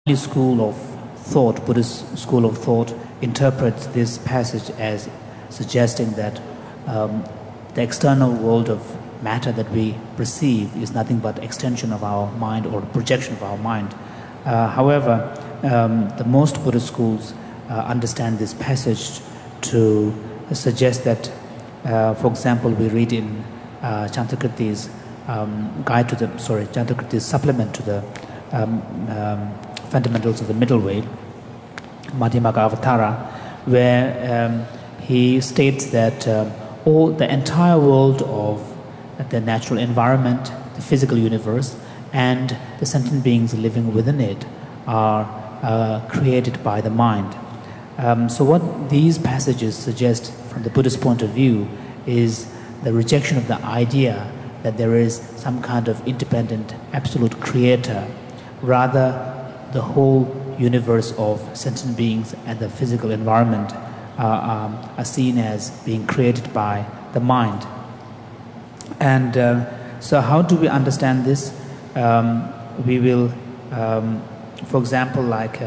School of thought, Buddhist school of thought, interprets this passage as suggesting that the external world of matter that we perceive is nothing but extension of our mind or projection of our mind. However, the most Buddhist schools understand this passage to suggest that, for example, we read in Chantakriti's Chantakriti's supplement to the Fundamentals of the Middle Way, Madhyamaka Avatara, where he states that the entire world of the natural environment, the physical universe, and the sentient beings living within it are created by the mind. So what these passages suggest from the Buddhist point of view is the rejection of the idea that there is some kind of independent, absolute creator. Rather, the whole universe of sentient beings and the physical environment are seen as being created by the mind. And so how do we understand this? We will, for example,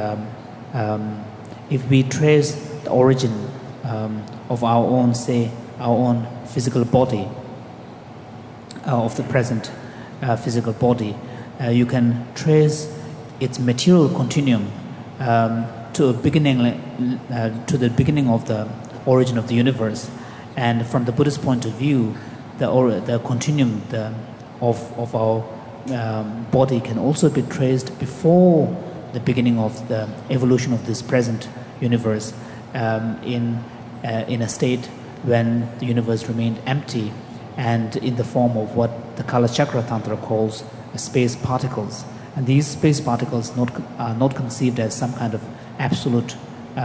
if we trace the origin of our own physical body, of the present physical body, you can trace its material continuum to the beginning of the origin of the universe, and from the Buddhist point of view, the continuum of our body can also be traced before the beginning of the evolution of this present universe, in a state when the universe remained empty and in the form of what the Kalachakra Tantra calls space particles. And these space particles are not conceived as some kind of absolute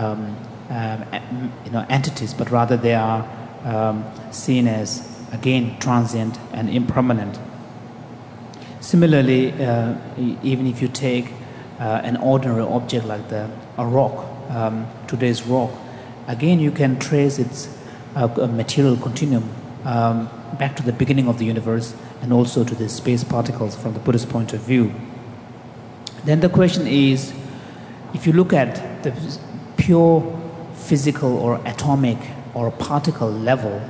entities, but rather they are seen as, again, transient and impermanent. Similarly, even if you take an ordinary object like a rock, today's rock, again you can trace its material continuum back to the beginning of the universe and also to the space particles from the Buddhist point of view. Then the question is, if you look at the pure physical or atomic or particle level,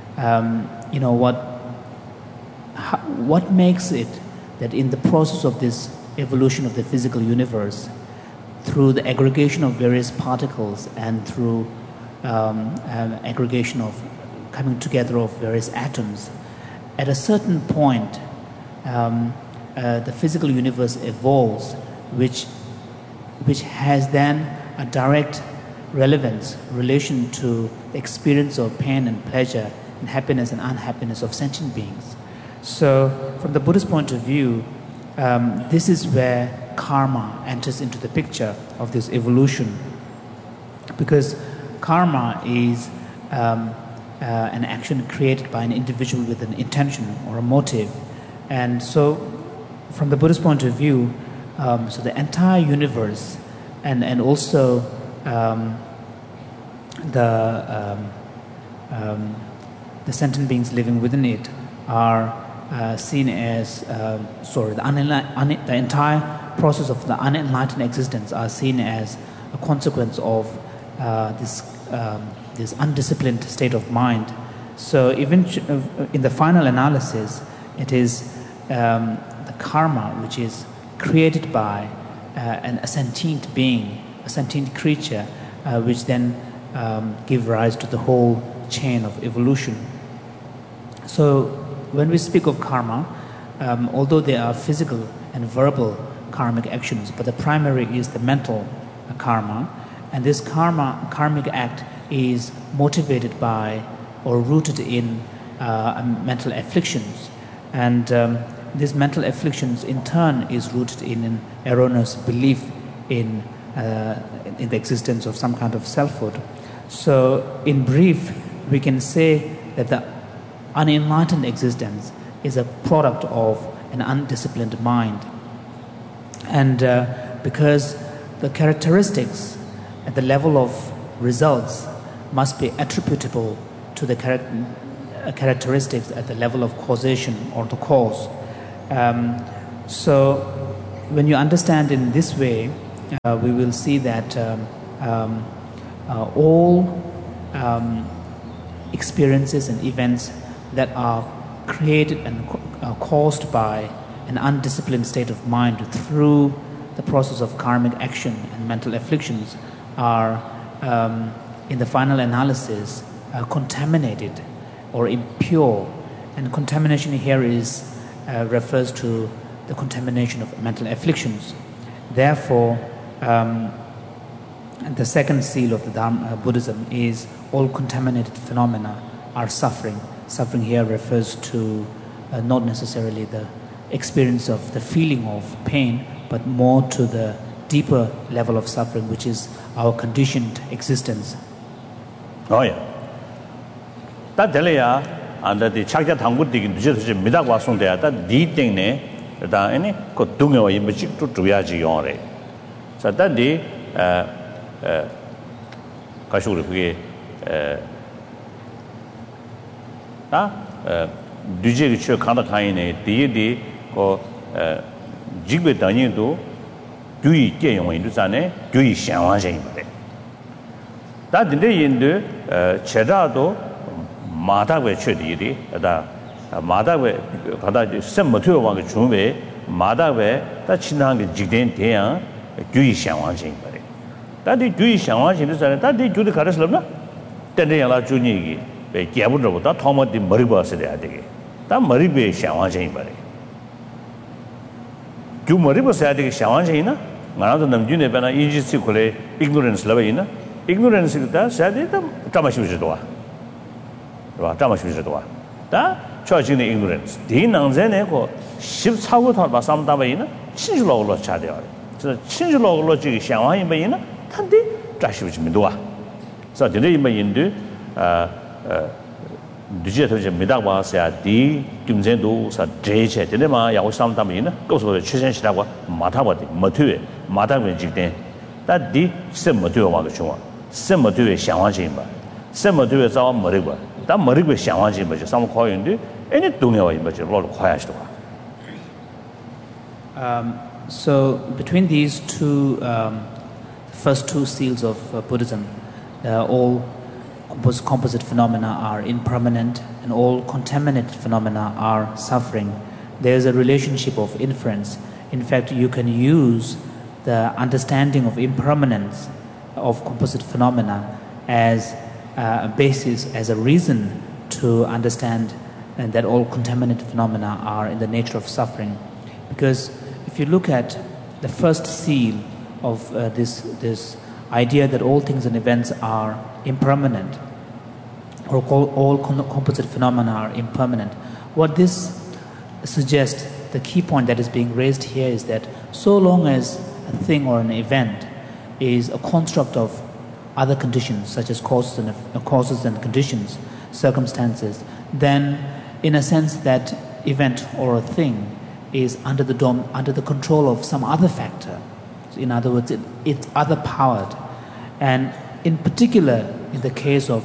what makes it that in the process of this evolution of the physical universe, through the aggregation of various particles and through aggregation of coming together of various atoms, at a certain point, the physical universe evolves, which has then a direct relation to the experience of pain and pleasure and happiness and unhappiness of sentient beings. So, from the Buddhist point of view, this is where karma enters into the picture of this evolution, because karma is an action created by an individual with an intention or a motive. And so, from the Buddhist point of view, so the entire universe and also the sentient beings living within it are seen as the entire process of the unenlightened existence are seen as a consequence of this undisciplined state of mind. So even in the final analysis, it is the karma which is created by a sentient being, a sentient creature, which then give rise to the whole chain of evolution. So when we speak of karma, although there are physical and verbal karmic actions, but the primary is the mental karma, and this karmic act is motivated by or rooted in mental afflictions, and these mental afflictions in turn is rooted in an erroneous belief in the existence of some kind of selfhood. So in brief, we can say that the unenlightened existence is a product of an undisciplined mind, and because the characteristics at the level of results must be attributable to the characteristics at the level of causation or the cause. So when you understand in this way, we will see that all experiences and events that are created and caused by an undisciplined state of mind through the process of karmic action and mental afflictions are, in the final analysis, contaminated or impure. And contamination here refers to the contamination of mental afflictions. Therefore, the second seal of the Buddhism is all contaminated phenomena are suffering. Suffering here refers to not necessarily the experience of the feeling of pain, but more to the deeper level of suffering, which is our conditioned existence. Oh yeah. That delaya and the chakya thangu digin duje midak wasung de ta di ting ne da any ko dungo yimchik to tuyaji yore. So that the kashuru ge duje ge khanda khain ne di ko jigbe danyin do gyui jian yong yin du zan ne gyui xianwang yin ba de da de yin de cheda do ma da we chue di de da ma da we ga da sem mo tue wang ge chun we ma da we da chinang ge jigden de yang gyui xianwang yin ba de da de gyui xianwang yin du zan da de ju de ga de slam na den de yang la ju ni ge be jia bu de da thong mo de mari ba se de ya de ge da mari be xianwang yin ba de ju mari ba se ya de ge xianwang yin na ngana nam ju ne ba na ignorance ko le ignorance la ba yin na ignorance da sa de da ta ma shu ji do wa ba ta ma shu ji do wa da cho ji ne ignorance de nang zhe ne ko xib cha gu ta ba sam da ba yin na qin ju lo lo cha de ya de qin ju lo lo ji xiang wang yin ba yin na ta de zha shu ji mi do wa so de le yin ba yin de duje to je mi da ba sa di kim zhen do sa zhe che de ma ya wo sam da ba yin na go so de qu xian xi da wa ma ta ba de ma tue ma da wen ji de da di sem mo tue wa ge chu wa sem mo tue xiang wang jin ba sem mo tue za wa mo ri ba da mo ri ba xiang wang jin ba je sam ko yin de any dong ya yin ba je lo kwa ya shi wa. So between these two first two seals of Buddhism, all composite phenomena are impermanent and all contaminated phenomena are suffering. There is a relationship of inference. In fact, you can use the understanding of impermanence of composite phenomena as a basis, as a reason to understand that all contaminated phenomena are in the nature of suffering. Because if you look at the first seal of this idea that all things and events are impermanent, or all composite phenomena are impermanent, what this suggests, the key point that is being raised here is that so long as a thing or an event is a construct of other conditions, such as causes and conditions, circumstances, then in a sense that event or a thing is under the control of some other factor. In other words, it's other powered. And in particular, in the case of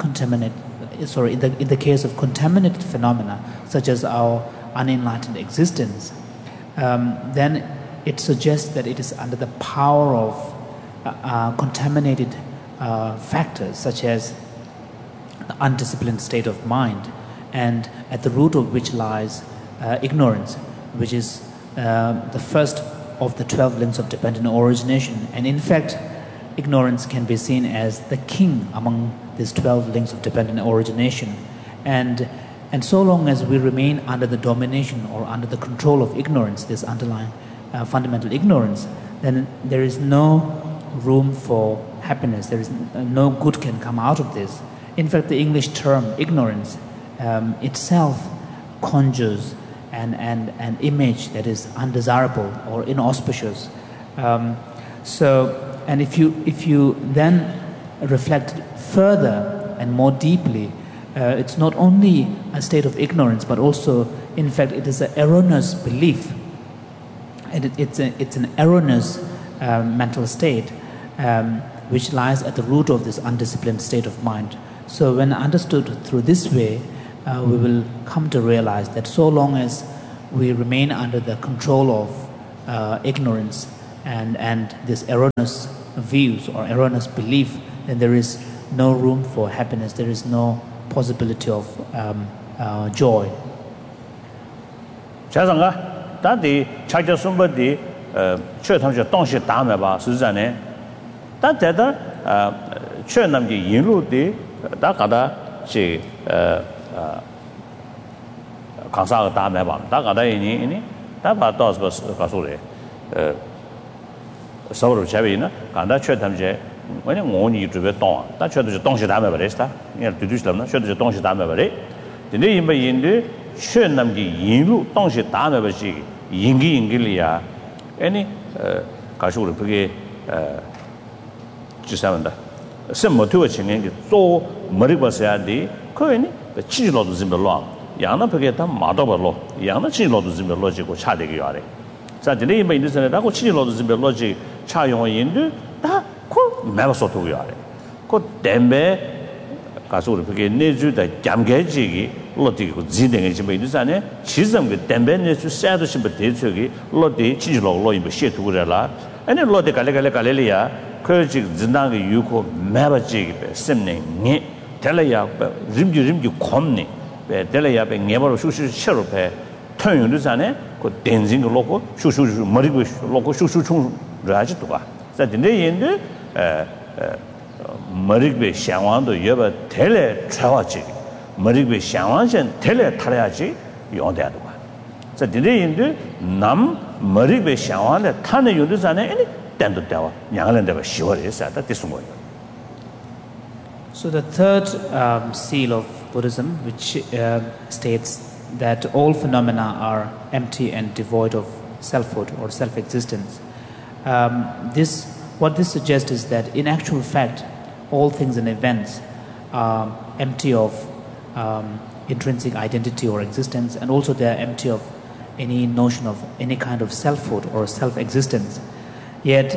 in the case of contaminated phenomena, such as our unenlightened existence, then it suggests that it is under the power of contaminated factors, such as the undisciplined state of mind, and at the root of which lies ignorance, which is the first of the 12 links of dependent origination. And in fact, ignorance can be seen as the king among these 12 links of dependent origination. And so long as we remain under the domination or under the control of ignorance, this underlying fundamental ignorance, then there is no room for happiness. There is no good can come out of this. In fact, the English term ignorance itself conjures an image that is undesirable or inauspicious. And if you then reflect further and more deeply, it's not only a state of ignorance, but also, in fact, it is an erroneous belief. And it's an erroneous mental state which lies at the root of this undisciplined state of mind. So when understood through this way, we will come to realize that so long as we remain under the control of ignorance, and this erroneous views or erroneous belief, then there is no room for happiness. There is no possibility of joy. 자상가 다디 차저 숨버디 최탐저 동시 다음에 봐 수자네 다대다 최남기 인루디 다 가다 시 강사가 다음에 봐 다 가다 이니 다 봐도 가소래 서로 잡이나 간다 최탐제 왜냐 원이 주베 동 다 최도 동시 다음에 버렸다 이 두두슬람나 최도 동시 다음에 버려 근데 이마 인데 최남기 인루 동시 다음에 버시 인기리야 아니 가시고 그게 지사한다什么都情况做머리 버서야 돼 그거니 치료도 좀 별로 양나 그게 다 마도벌로 양나 치료도 좀 별로 지고 차되게 요래 자 근데 이마 인도선에라고 치료도 좀 별로 지 차용의 인도 다그 매버서도 요래 그 댐베 가서 그게 내주다 잠개지기 로디고 지능이 좀 인도선에 지점 그 댐베 내주 싸도 심 대처기 로디 치료로 임베 셰투그래라 아니 로디 갈래야 그 지금 진단의 유고 매버지기 셈네 니 텔레야 림지 콤니 텔레야 배 네버로 슈슈 배 통용도잖아요 그 댄징 로고 슈슈 머리고 로고 슈슈충 라지도 봐 자근데 얘는 머리고 상황도 여버 텔레 차와지 머리고 상황선 텔레 타야지 용대도 봐 자근데 얘는 남 머리고 상황에 타는 용도잖아요 So the third seal of Buddhism, which states that all phenomena are empty and devoid of selfhood or self-existence. What this suggests is that in actual fact, all things and events are empty of intrinsic identity or existence, and also they are empty of any notion of any kind of selfhood or self-existence. Yet,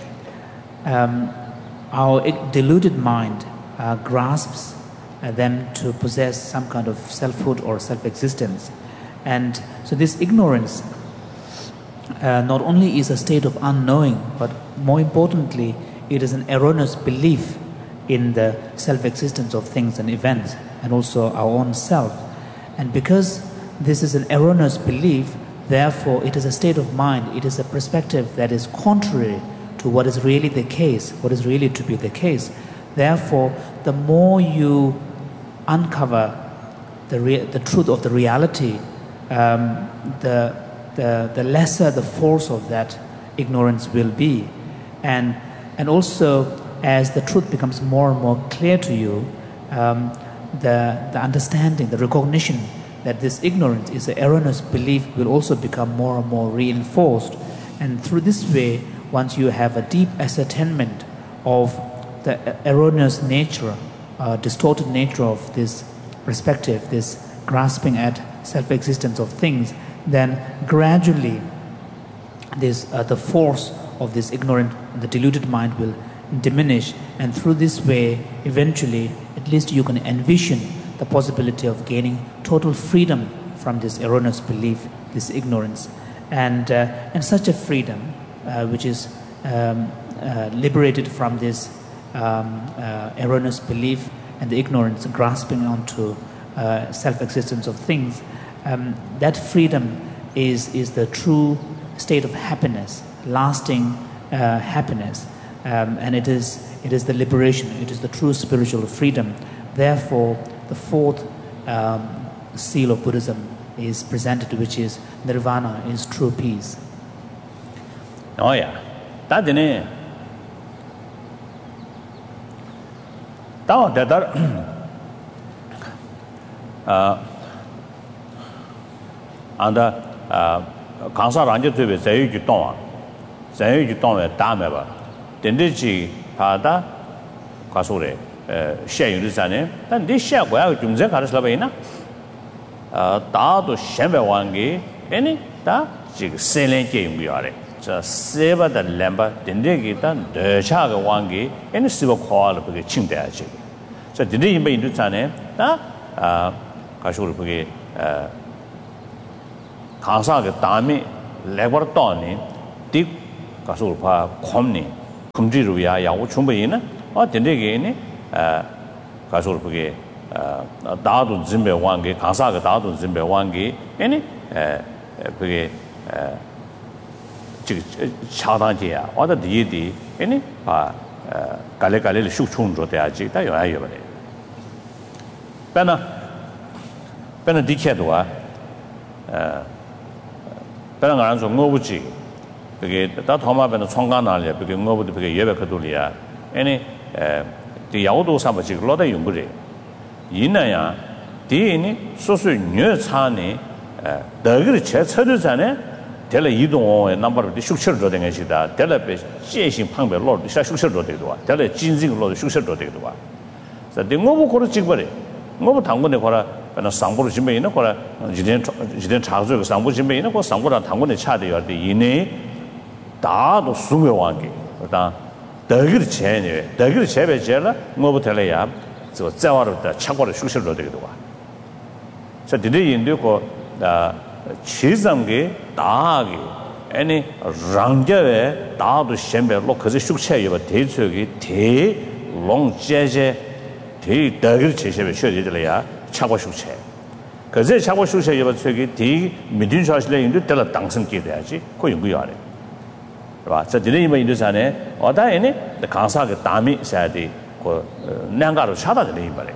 our deluded mind grasps them to possess some kind of selfhood or self-existence. And so this ignorance not only is a state of unknowing, but more importantly, it is an erroneous belief in the self-existence of things and events, and also our own self. And because this is an erroneous belief, therefore, it is a state of mind, it is a perspective that is contrary to what is really the case, what is really to be the case. Therefore, the more you uncover the truth of the reality, the lesser the force of that ignorance will be. And also, as the truth becomes more and more clear to you, the understanding, the recognition that this ignorance is an erroneous belief will also become more and more reinforced. And through this way, once you have a deep ascertainment of the erroneous nature, distorted nature of this perspective, this grasping at self-existence of things, then gradually the force of this ignorant, the deluded mind will diminish. And through this way, eventually, at least you can envision the possibility of gaining total freedom from this erroneous belief, this ignorance, and such a freedom which is liberated from this erroneous belief and the ignorance grasping onto self-existence of things. That freedom is the true state of happiness, lasting happiness, and it is the liberation. It is the true spiritual freedom. Therefore, the fourth seal of Buddhism is presented, which is nirvana, is true peace. Oh yeah, that is and 강사 란제트베 자유주 동아 자유주 동에 다음에봐 된대지 하다 가소래 셰유르잖아요. 근데 셰고야 좀제 가르쳐봐이나 다도 셴베왕기 아니 다 지금 셀렌게 용이야래. 저 세바다 램바 된대기다 더차가 왕기 아니 스버 코알을 그게 침대야지. 저 된대 임베 인도잖아요. 다 가소를 그게 강사가 다음에 레버터니 디 가서 봐 콤니 금지루야 야고 충분히는 된대게니 가서 보게 다도 진배 왕게 가사가 다도 진배 왕게 아니 그게 즉 차단지야 와다 뒤에디 아니 갈래갈래를 슉충 줘야지 다 요아요 그래 배나 디케도와 배나 가는 좀 뭐부지 그게 다 도마변의 총관날이야 그게 뭐부터 그게 예배거들이야 아니 이 야오도 사바지 로다 용거리 이나야 디니 소수 녀차니 더그 제철전에 될 이동의 넘버를 숙처로 되는 것이다. 될에 제신 방배로 숙처로 되도록. 될에 진징으로 숙처로 되도록. 그래서 내가 거로 찍버려. 뭐 당군에 거라 그냥 상부로 준비해 있는 거라 지된 차주 상부 준비해 있는 거 상부랑 당군에 차대요. 이내 다도 수명왕기. 일단 더그 제네. 더그 제배제라 뭐부터래야 저 자와로다 차고를 숙처로 되도록. 자, 디데 인도고 치zam게 다하게 아니 랑제에 다도 셴베로 그저 숙체여 대적이 대롱제제 대더글 제시에 쉬어지들이야 차고 숙체 그저 차고 숙체여 저기 대 미딘샤실에 인도 때라 당선게 돼야지 그 연구요 아래 봐. 저 디네 이마 인도산에 어다에네 강사가 담이 사야지 그 난가로 차다들 이말에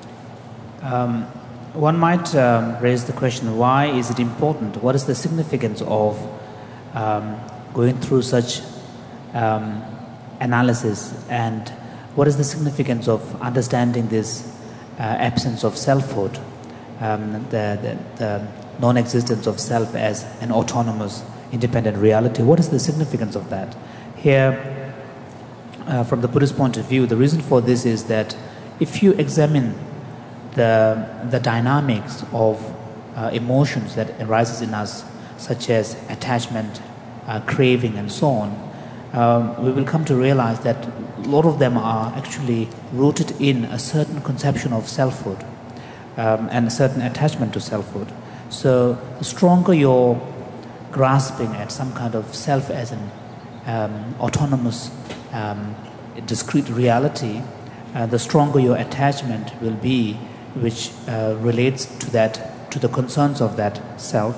One might raise the question, why is it important? What is the significance of going through such analysis? And what is the significance of understanding this absence of selfhood, the non-existence of self as an autonomous, independent reality? What is the significance of that? Here, from the Buddhist point of view, the reason for this is that if you examine the dynamics of emotions that arises in us, such as attachment, craving, and so on, we will come to realize that a lot of them are actually rooted in a certain conception of selfhood and a certain attachment to selfhood. So the stronger your grasping at some kind of self as an autonomous, discrete reality, the stronger your attachment will be, which relates to the concerns of that self.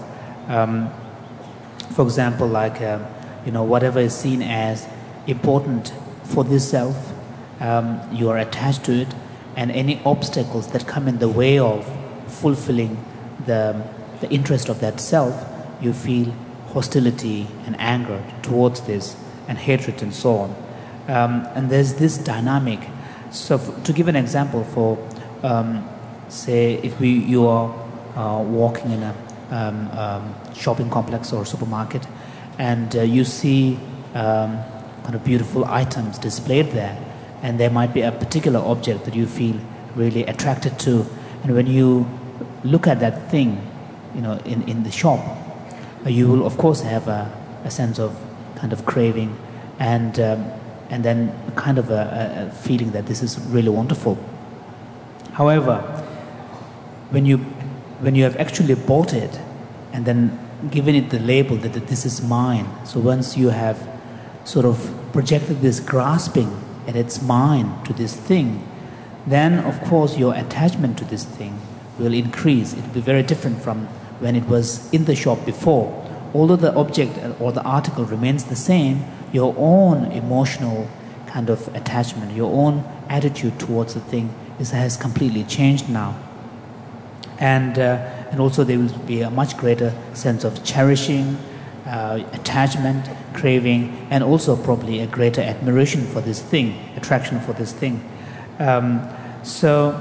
For example, like whatever is seen as important for this self, you are attached to it, and any obstacles that come in the way of fulfilling the interest of that self, you feel hostility and anger towards this, and hatred and so on. And there's this dynamic. So to give an example, for say if you are walking in a shopping complex or supermarket, and you see kind of beautiful items displayed there, and there might be a particular object that you feel really attracted to, and when you look at that thing, in the shop, you will of course have a sense of kind of craving, and then kind of a feeling that this is really wonderful. However, when you have actually bought it and then given it the label that this is mine, so once you have sort of projected this grasping and it's mine to this thing, then of course your attachment to this thing will increase. It will be very different from when it was in the shop before. Although the object or the article remains the same, your own emotional kind of attachment, your own attitude towards the thing has completely changed now. And also there will be a much greater sense of cherishing, attachment, craving, and also probably a greater admiration for this thing, attraction for this thing. So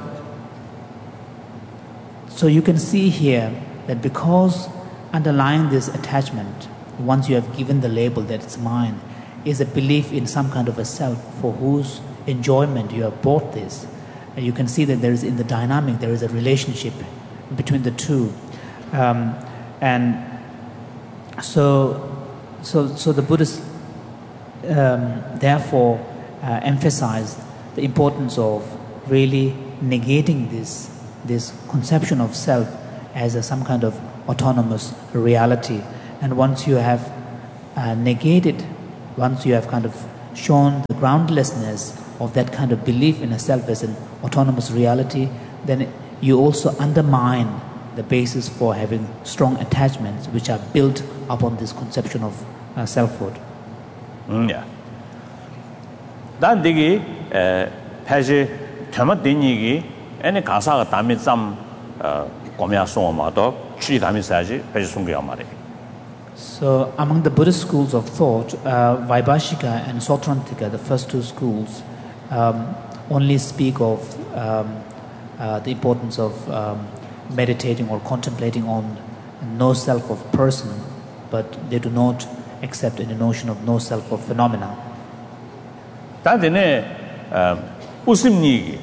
you can see here that because underlying this attachment, once you have given the label that it's mine, is a belief in some kind of a self for whose enjoyment you have bought this. And you can see that there is, in the dynamic, there is a relationship between the two, and so the Buddhists therefore emphasized the importance of really negating this conception of self as some kind of autonomous reality. And once you have negated once you have kind of shown the groundlessness of that kind of belief in a self as an autonomous reality, then you also undermine the basis for having strong attachments which are built upon this conception of selfhood. Yeah. Dan digi phaji thama dinigi ene kasa ga dami sam komya so ma do chi dami saji phaji sungya ma re. So among the Buddhist schools of thought, Vaibhashika and Sautrantika, the first two schools, only speak of the importance of meditating or contemplating on no self of person, but they do not accept any notion of no self of phenomena. Tadine usimni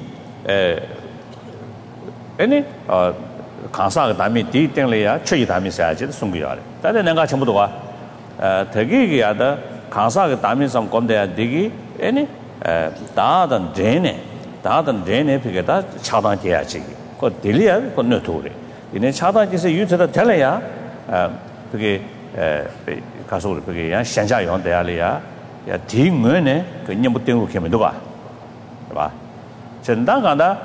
ene kansa ga dami di tengle ya chi dami saji sungya re. Tade nanga 전부 도가 되게 야다 kansa ga dami sam konde ya digi ene 다던 제네 비게다 차단해야지. 그 딜리야 건너 도래. 이네 차단해서 유트다 될래야 그게 가서 그게 야 현자 용대야리야. 야 딩은에 그 nhiệm 땡고 개면 누가. 봐. 전당가다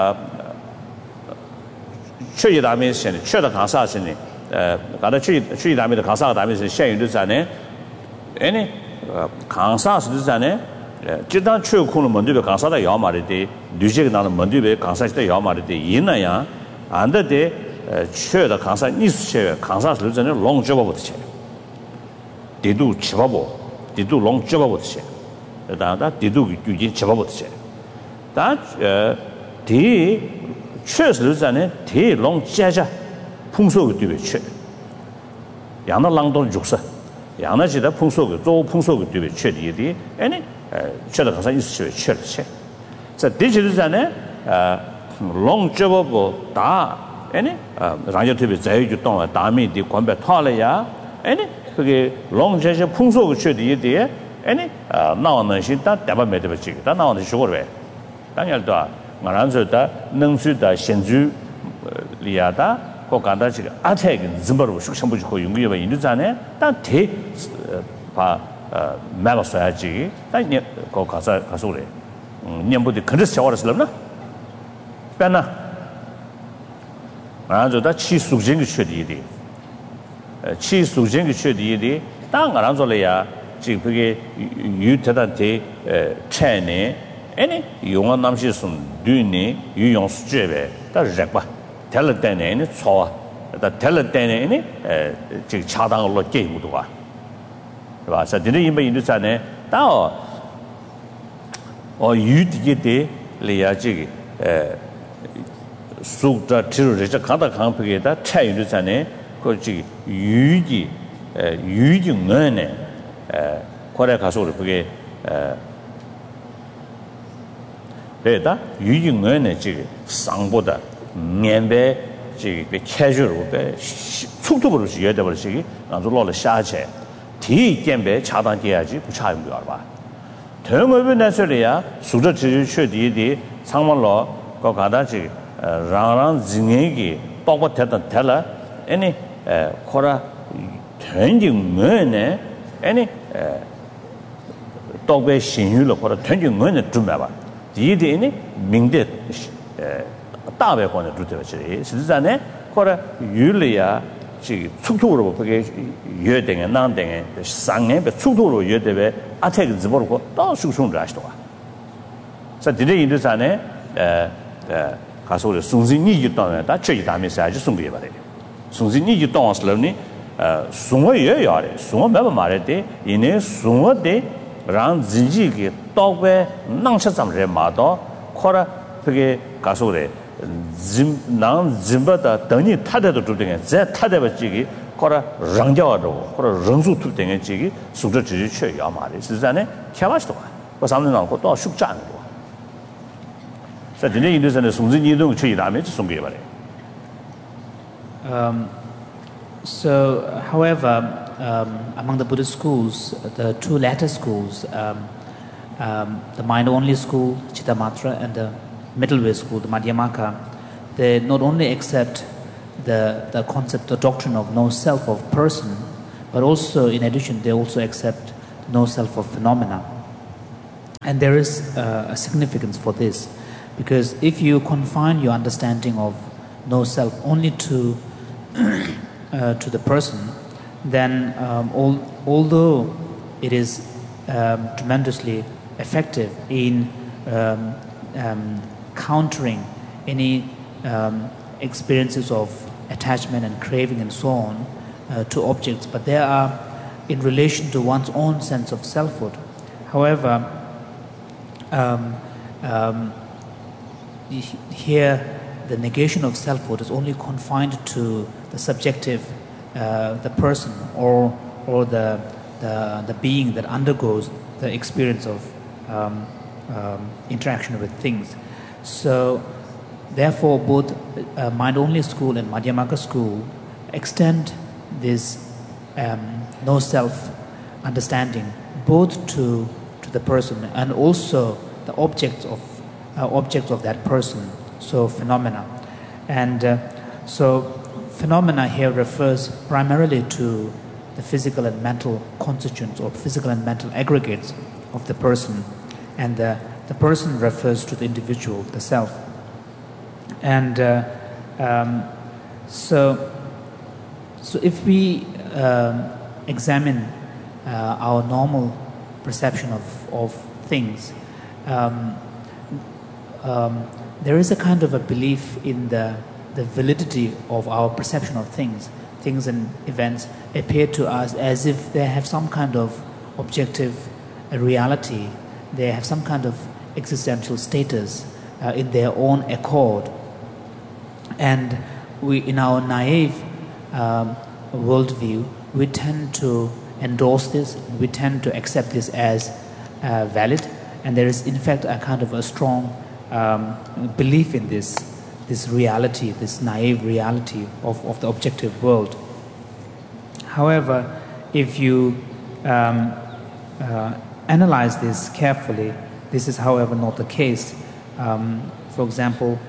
최이 다음에现최다 강사신이 가다 최이 다음에 강사가 다음에现유도자네. 아니 강사스도자네. 지단 최고는 먼저 강사다 야마리데 뉴제가 나는 먼저 강사시다 야마리데 이나야 안데데 최다 강사 니스체 강사스도자네 롱저버부터 디두 치바보 디두 롱저버부터 다다 디두 규진 치바부터 다디 최스도자네 디 롱자자 풍속의 뒤에 최 양나 랑돈 죽사 양나지다 풍속의 조 풍속의 뒤에 최디디 아니 최다 가서 있으셔 최르체 자 디지털에 롱저버 다 아니 라디오TV 자유주 동안 다음에 디 관배 타려야 아니 그게 롱저저 풍속의 최디디 아니 나오는 시다 대바매도 지기 다 나오는 식으로 해 당연히도 말한서다 능수다 신주 리아다 고간다 지금 아택은 짐바로 숙성부지고 연구해봐 인도자네 다대바 말았어야지. 아니 거 가서 그래. 년부터 그래서 저월었을나? 빼나. 아저다 치수증이 최디디. 치수증이 최디디. 땅 알아서래야 지금 그게 유태단테 체내 아니 용한 남시선 뒤니 유용수제베 다 렉바. 텔레테네 초와. 다 텔레테네 지금 차당으로 게임도 와. 봐. 자, 드네 임바 인도산에 따어 유디게데 레야지 수다 트르레자 가다 강프게다 차인도산에 거기 유지 유증은에 거래 가서 그게 배다 유증은에 지금 상보다 년배 지금 캐주얼로 배 속도로 지어져 버리기 아주 놀라 샤체 디 겜배 차단해야지 부차용 거 봐. 대응업은 내서리야 수저 지주kö디디 상말로 거 가다지 랑랑 진행이 똑같았던 달라 아니 코라 전증면에 아니 똑배 신유로 코라 전증면에 좀 봐. 디디니 민데大배권을 두대버지.实际上呢 코라 유리야 지 축토로 그게 여대에 난대에 상에 축토로 여대에 아택 집어고 또 숙성을 하시더라. 자, 디데 인도산에 가서 송진이 있다면 다 저기 다음에 사지 송게 봐야 돼. 송진이 있다면서니 송어예요. 송어 매번 말했대. 이내 송어대 랑 진지게 떡배 낭셔잠을 마도 코라 그게 가서 그래. 짐바다等你 타대도 두등에 제 타대버지기 거라 랑자와도 거라 랑수 투등에 지기 숙저 지지 최야 말이实际上呢 캐마스도 그 사람들 나고 또 숙자는 거. 자, 근데 인도에서는 송진이동 최이다면 송게 말해. So, however, among the Buddhist schools, the two latter schools, the mind-only school, Chittamatra, and the middle way school, the Madhyamaka, they not only accept the concept, the doctrine of no self of person, but also, in addition, they also accept no self of phenomena. And there is a significance for this, because if you confine your understanding of no self only to the person, then although it is tremendously effective in countering any experiences of attachment and craving and so on to objects, but they are in relation to one's own sense of selfhood. However, here the negation of selfhood is only confined to the subjective, the person or the being that undergoes the experience of interaction with things. So therefore both mind-only school and Madhyamaka school extend this no self understanding both to the person and also the objects of that person, so phenomena. And so phenomena here refers primarily to the physical and mental constituents or physical and mental aggregates of the person, and the person refers to the individual, the self. And so if we examine our normal perception of things, there is a kind of a belief in the validity of our perception of things. Things and events appear to us as if they have some kind of objective reality. They have some kind of existential status in their own accord. And we, in our naive worldview, we tend to endorse this, we tend to accept this as valid, and there is in fact a kind of a strong belief in this reality, this naive reality of the objective world. However, if you analyze this carefully, this is however not the case. For example,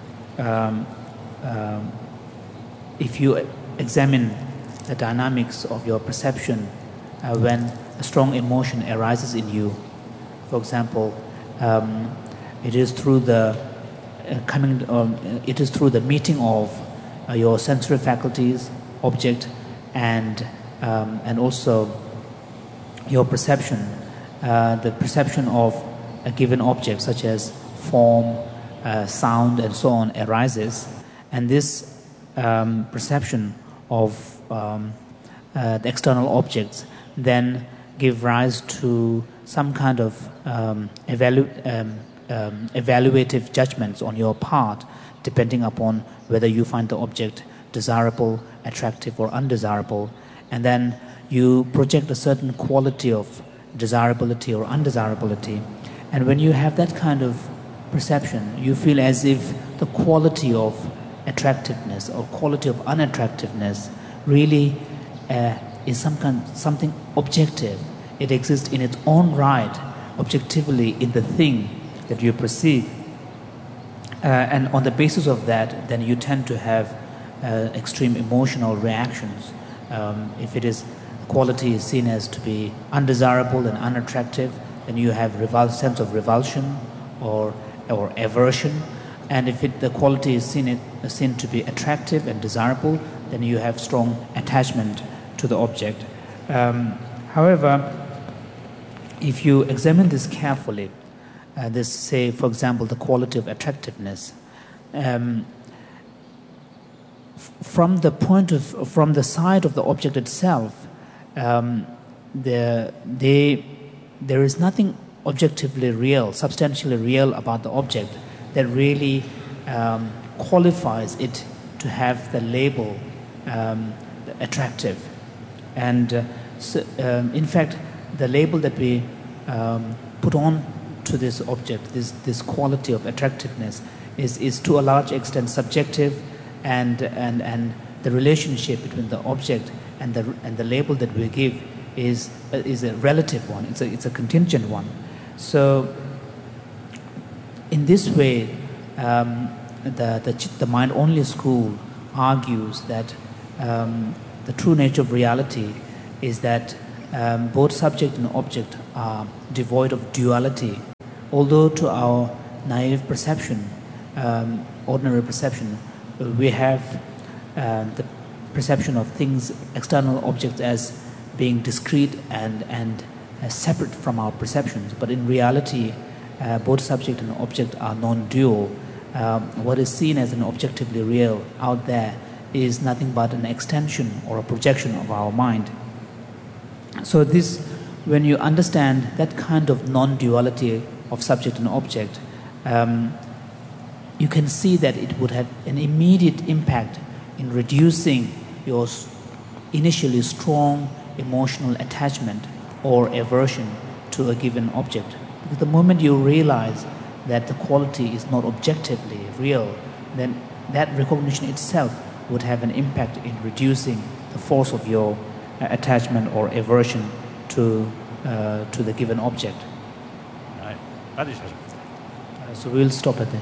if you examine the dynamics of your perception when a strong emotion arises in you, for example, it is through the meeting of your sensory faculties, object, and also your perception, the perception of a given object such as form, sound, and so on arises, and this perception of the external objects then give rise to some kind of evaluative judgments on your part, depending upon whether you find the object desirable, attractive, or undesirable, and then you project a certain quality of desirability or undesirability. And when you have that kind of perception, you feel as if the quality of attractiveness or quality of unattractiveness really is something objective. It exists in its own right, objectively, in the thing that you perceive. And on the basis of that, then you tend to have extreme emotional reactions. If it is quality is seen as to be undesirable and unattractive, then you have sense of revulsion or aversion. And if the quality is seen to be attractive and desirable, then you have strong attachment to the object. However, if you examine this carefully, this, say, for example, the quality of attractiveness, from the side of the object itself, there is nothing objectively real, substantially real about the object that really qualifies it to have the label attractive. And in fact, the label that we put on to this object, this quality of attractiveness, is to a large extent subjective, and the relationship between the object and the label that we give is a relative one. It's a contingent one. So in this way, the mind-only school argues that the true nature of reality is that both subject and object are devoid of duality. Although to our naive perception, ordinary perception, we have the perception of things, external objects, as being discrete and separate from our perceptions. But in reality, both subject and object are non-dual. What is seen as an objectively real out there is nothing but an extension or a projection of our mind. So this, when you understand that kind of non-duality of subject and object, you can see that it would have an immediate impact in reducing your initially strong emotional attachment or aversion to a given object. Because the moment you realize that the quality is not objectively real, then that recognition itself would have an impact in reducing the force of your attachment or aversion to the given object. So we'll stop at there.